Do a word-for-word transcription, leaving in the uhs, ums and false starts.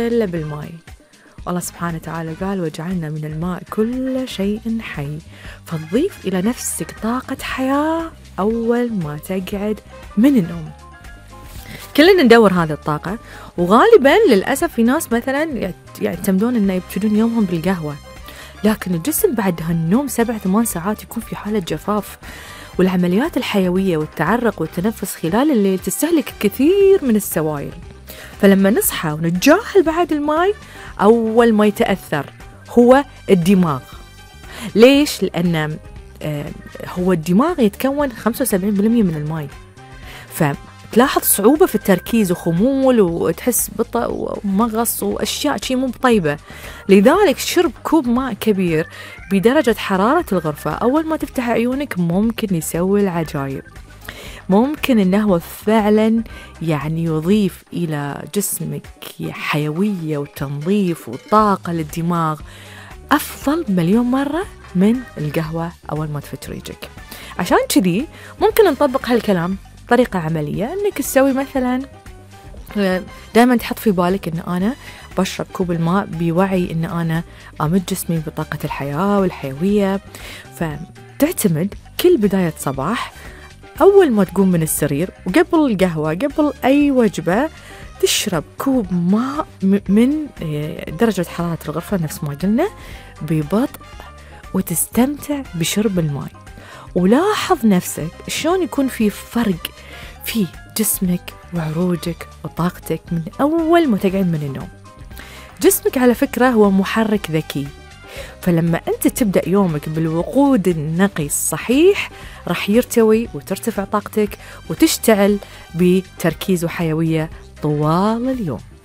كله بالماء. والله سبحانه وتعالى قال وجعلنا من الماء كل شيء حي، فتضيف إلى نفسك طاقة حياة أول ما تقعد من النوم. كلنا ندور هذه الطاقة، وغالبا للأسف في ناس مثلا يعتمدون أنه يبتدون يومهم بالقهوة، لكن الجسم بعد هالنوم سبع ثمان ساعات يكون في حالة جفاف، والعمليات الحيوية والتعرق والتنفس خلال الليل تستهلك كثير من السوائل. فلما نصحى ونتجاهل بعد الماء، أول ما يتأثر هو الدماغ. ليش؟ لأن هو الدماغ يتكون خمسة وسبعين بالمئة من الماء، فتلاحظ صعوبة في التركيز وخمول وتحس بطء ومغص وأشياء شيء مو طيبة. لذلك شرب كوب ماء كبير بدرجة حرارة الغرفة أول ما تفتح عيونك ممكن يسوي العجائب. ممكن أنه هو فعلا يعني يضيف إلى جسمك حيوية وتنظيف وطاقة للدماغ أفضل مليون مرة من القهوة أول ما تفت ريجك. عشان كذي ممكن نطبق هالكلام طريقة عملية، أنك تسوي مثلا دائما تحط في بالك أن أنا بشرب كوب الماء بوعي أن أنا أمد جسمي بطاقة الحياة والحيوية. فتعتمد كل بداية صباح أول ما تقوم من السرير وقبل القهوة قبل أي وجبة تشرب كوب ماء من درجة حرارة الغرفة نفس ما قلنا ببطء، وتستمتع بشرب الماء. ولاحظ نفسك شلون يكون في فرق في جسمك وعروجك وطاقتك من أول ما تقعد من النوم. جسمك على فكرة هو محرك ذكي، فلما أنت تبدأ يومك بالوقود النقي الصحيح راح يرتوي وترتفع طاقتك وتشتعل بتركيز وحيوية طوال اليوم.